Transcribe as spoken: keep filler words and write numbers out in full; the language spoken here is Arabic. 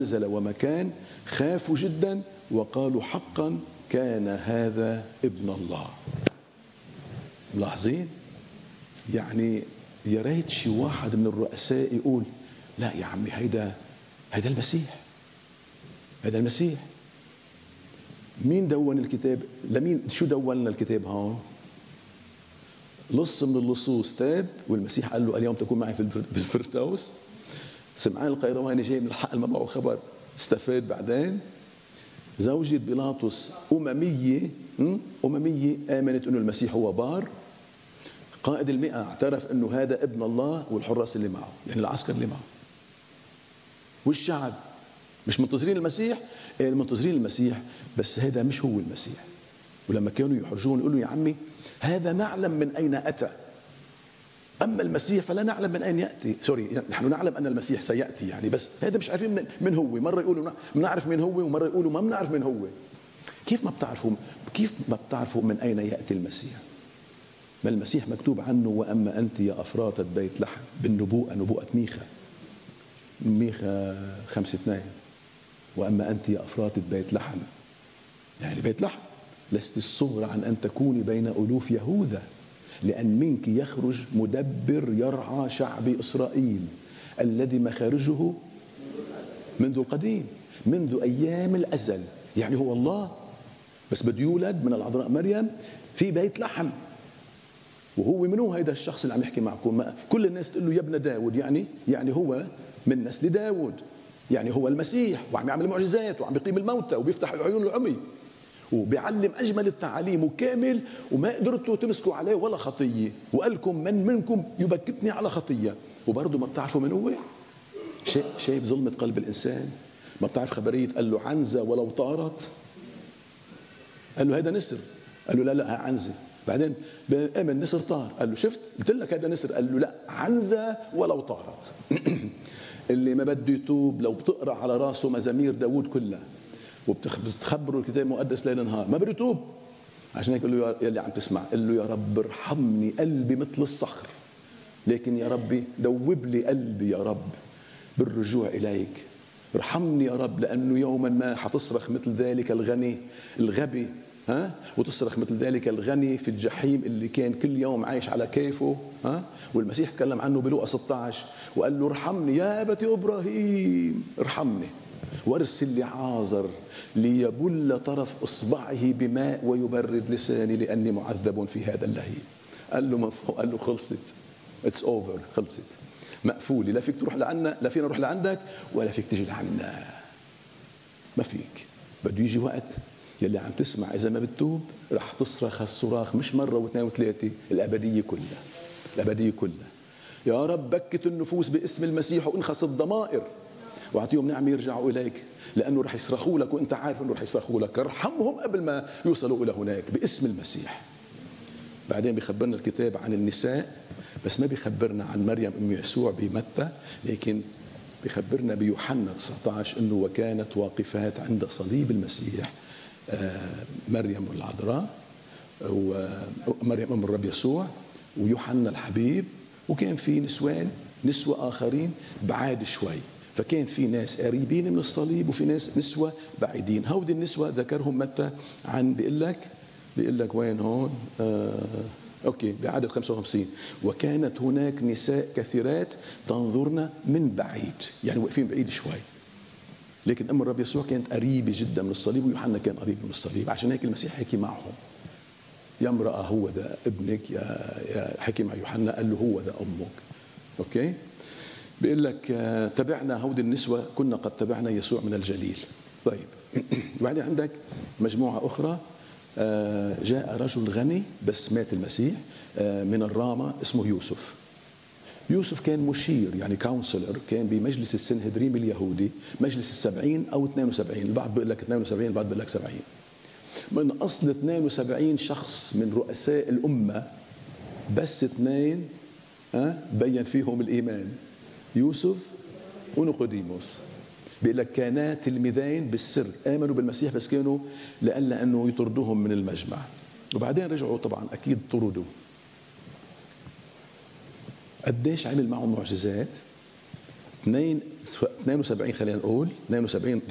نزل ومكان خافوا جدا وقالوا حقا كان هذا ابن الله. ملاحظين؟ يعني يا ريت شي واحد من الرؤساء يقول لا يا عمي هيدا هيدا المسيح، هيدا المسيح. مين دون الكتاب؟ لمين شو دون لنا الكتاب هون؟ لص من اللصوص تاب والمسيح قال له اليوم تكون معي في الفردوس. سمعان القيرواني جاي من الحق ما معه خبر، استفاد بعدين. زوجة بيلاطس أممية أممية آمنت أنه المسيح هو بار. قائد المئة اعترف أنه هذا ابن الله والحراس اللي معه، يعني العسكر اللي معه. والشعب مش منتظرين المسيح، منتظرين المسيح بس هذا مش هو المسيح. ولما كانوا يحرجون يقولوا يا عمي هذا نعلم من أين أتى، أما المسيح فلا نعلم من أين يأتي. سوري، نحن نعلم أن المسيح سيأتي يعني، بس هذا مش عارفين من, من هو. مرة يقولوا بنعرف من هو ومرة يقولوا ما بنعرف من هو. كيف ما بتعرفوا كيف ما بتعرفوا من أين يأتي المسيح؟ ما المسيح مكتوب عنه وأما أنت يا أفراطة بيت لحم بالنبوءة، نبوءة ميخا ميخا خمسة اثنين. وأما أنت يا أفراطة بيت لحم، يعني بيت لحم لست الصغرى عن أن تكوني بين ألوف يهوذا، لأن منك يخرج مدبر يرعى شعب إسرائيل الذي مخارجه منذ القديم، منذ أيام الأزل. يعني هو الله بس بده يولد من العذراء مريم في بيت لحم. وهو منو هيدا الشخص اللي عم يحكي معكم؟ كل الناس تقول له يا ابن داود، يعني يعني هو من نسل داود، يعني هو المسيح وعم يعمل معجزات وعم يقيم الموتى وبيفتح عيون العمي وبيعلم أجمل التعاليم وكامل، وما قدرتوا تمسكوا عليه ولا خطية. وقال لكم من منكم يبكتني على خطية، وبرضه ما بتعرفوا من هو. شايف ظلمة قلب الإنسان؟ ما بتعرف خبرية قال له عنزة ولو طارت، قال له هذا نسر، قال له لا لا عنزة. بعدين آمن نسر طار، قال له شفت قلت لك هذا نسر، قال له لا عنزة ولو طارت. اللي ما بده يتوب لو بتقرأ على راسه مزامير داود كلها وبتخبروا الكتاب المقدس ليل نهار ما بده يتوب. عشان هيك قال له يا اللي عم تسمع، قال له يا رب ارحمني قلبي مثل الصخر، لكن يا ربي دوب لي قلبي يا رب بالرجوع إليك. ارحمني يا رب، لأنه يوما ما حتصرخ مثل ذلك الغني الغبي، ها، وتصرخ مثل ذلك الغني في الجحيم اللي كان كل يوم عايش على كيفه، ها. والمسيح تكلم عنه بلوقا ستة عشر وقال له ارحمني يا أبت إبراهيم، ارحمني وارسل لي عازر ليبل طرف اصبعه بماء ويبرد لساني لاني معذب في هذا اللهيب. قال له من فوق، قال له خلصت، اتس اوفر، خلصت، مقفوله، لا فيك تروح لعنا، لا فينا نروح لعندك ولا فيك تجي لعنا، ما فيك. بده يجي وقت يلي عم تسمع اذا ما بتتوب رح تصرخ هالصراخ مش مره واثنين وثلاثه، الابديه كلها، الابديه كلها. يا رب بكت النفوس باسم المسيح وانخس الضمائر واعطيهم نعمه يرجعوا اليك، لانه رح يصرخوا لك وانت عارف انه رح يصرخوا لك. ارحمهم قبل ما يوصلوا الى هناك باسم المسيح. بعدين بيخبرنا الكتاب عن النساء، بس ما بيخبرنا عن مريم ام يسوع بمتى، لكن بيخبرنا بيوحنا تسعة عشر انه وكانت واقفات عند صليب المسيح مريم العذراء ومريم ام الرب يسوع ويوحنا الحبيب، وكان في نسوان نسوة آخرين بعاد شوي. فكان في ناس قريبين من الصليب وفي ناس نسوة بعيدين. هودي النسوة ذكرهم متى عن بيقول لك بيقول لك وين هون؟ آه اوكي بعدد خمسة وخمسين. وكانت هناك نساء كثيرات تنظرن من بعيد، يعني واقفين بعيد شوي، لكن ام الرب يسوع كانت قريبة جدا من الصليب ويوحنا كان قريب من الصليب. عشان هيك المسيح حكي معهم، يا امرأة هو ده ابنك، يا يا حكي مع يوحنا قال له هو ده امك. اوكي، بيقول لك تبعنا هودي النسوة كنا قد تبعنا يسوع من الجليل. طيب وبعدين عندك مجموعة أخرى، جاء رجل غني بس مات المسيح من الرامة اسمه يوسف. يوسف كان مشير يعني كونسلر، كان بمجلس السنهدريم اليهودي، مجلس السبعين أو اثنين وسبعين، البعض بيقول لك اثنين وسبعين البعض بيقول لك سبعين. من أصل اثنين وسبعين شخص من رؤساء الأمة بس اثنين بين فيهم الإيمان، يوسف ونيقوديموس. بيقول لك كانا تلميذين بالسر آمنوا بالمسيح بس كانوا لألا أنه يطردوهم من المجمع، وبعدين رجعوا طبعا أكيد طردوا. قديش عمل معهم معجزات، اثنين وسبعين خلينا نقول اثنين وسبعين